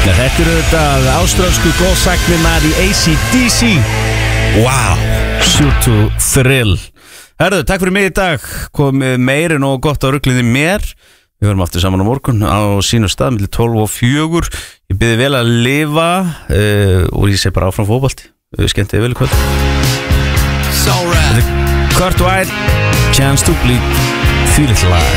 Þetta eru þetta ástralsku góðsagnirnar í AC/DC. Wow, Shoot to Thrill. Herðu, takk fyrir mig í dag. Komið meira og gott á rugliði mér. Við verum aftur saman á morgun á sínu stað milli 12 og 4. Ég byrði vel að lifa og ég sé bara áfram fótbolti. Skemmtið vel í kvöld. Kurt Weill, Chance to Bleed, Feel It Live.